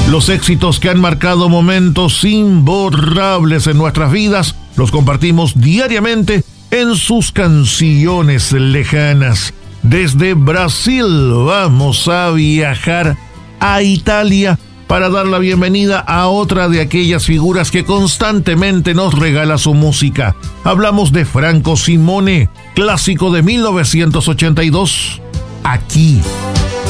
Los éxitos que han marcado momentos imborrables en nuestras vidas los compartimos diariamente en sus canciones lejanas. Desde Brasil vamos a viajar a Italia para dar la bienvenida a otra de aquellas figuras que constantemente nos regala su música. Hablamos de Franco Simone, clásico de 1982, Aquí.